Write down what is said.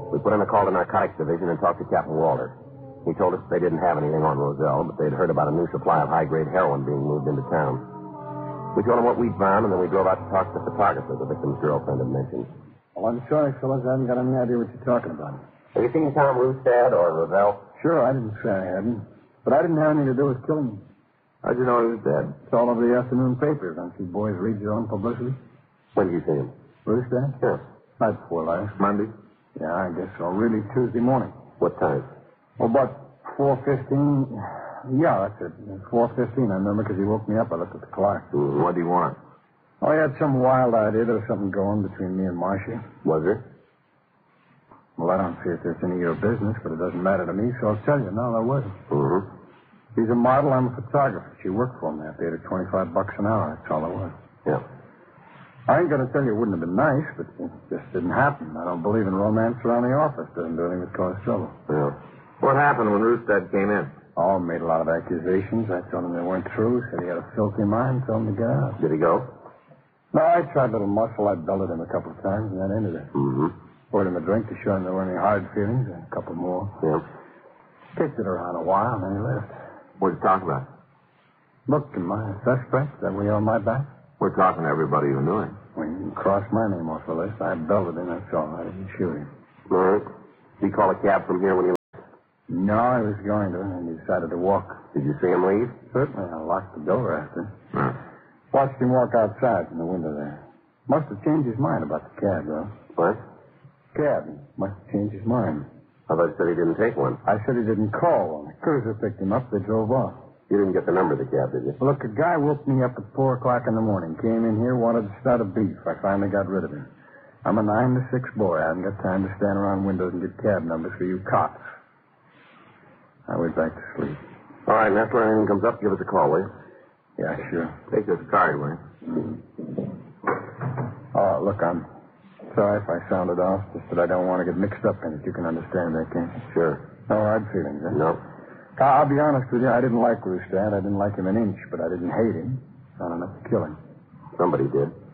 We put in a call to Narcotics Division and talked to Captain Walter. He told us they didn't have anything on Roselle, but they'd heard about a new supply of high-grade heroin being moved into town. We told him what we'd found, and then we drove out to talk to the photographer the victim's girlfriend had mentioned. Well, I'm sorry, fellas. I haven't got any idea what you're talking about. Have you seen Tom Rustad or Roselle? Sure, I didn't say I hadn't. But I didn't have anything to do with killing him. How'd you know he was dead? It's all over the afternoon papers. Don't you boys read your own publicity? When did you see him? Rustad? Sure. Night before last. Monday? Yeah, I guess so. Really, Tuesday morning. What time? Well, about 4:15. Yeah, that's it. 4:15, I remember, because he woke me up. I looked at the clock. What do you want? Oh, he had some wild idea there was something going between me and Marcia. Was there? Well, I don't see if there's any of your business, but it doesn't matter to me, so I'll tell you. No, there wasn't. Mm-hmm. He's a model. I'm a photographer. She worked for him. I paid her $25 an hour. That's all it was. Yeah. I ain't going to tell you it wouldn't have been nice, but it just didn't happen. I don't believe in romance around the office. Doesn't do anything but cause trouble. Yeah. What happened when Rustad came in? Oh, made a lot of accusations. I told him they weren't true. Said he had a filthy mind. Told him to get out. Did he go? No, I tried a little muscle. I belted him a couple of times, and that ended it. Mm-hmm. Poured him a drink to show him there weren't any hard feelings, and a couple more. Yeah. Kicked it around a while, and then he left. What'd you talk about? Look, am I a suspect? Is that way on my back? We're talking to everybody who knew him. Well, you can cross my name off the list. I belted him, that's all. I didn't shoot him. All right. Did he call a cab from here when he left? No, I was going to, and he decided to walk. Did you see him leave? Certainly. I locked the door after. Hmm. Watched him walk outside from the window there. Must have changed his mind about the cab, though. What? Cab. Must have changed his mind. I thought you said he didn't take one. I said he didn't call one. The cruiser picked him up. They drove off. You didn't get the number of the cab, did you? Well, look, a guy woke me up at 4 o'clock in the morning. Came in here, wanted to start a beef. I finally got rid of him. I'm a 9 to 6 boy. I haven't got time to stand around windows and get cab numbers for you cops. I went back to sleep. All right, Nestler, anything comes up, give us a call, will you? Yeah, sure. Take this card, will you? Oh, look, I'm sorry if I sounded off. Just that I don't want to get mixed up in it. You can understand that, can't you? Sure. No hard feelings, huh? No. I'll be honest with you. I didn't like Rustad. I didn't like him an inch, but I didn't hate him. Not enough to kill him. Somebody did.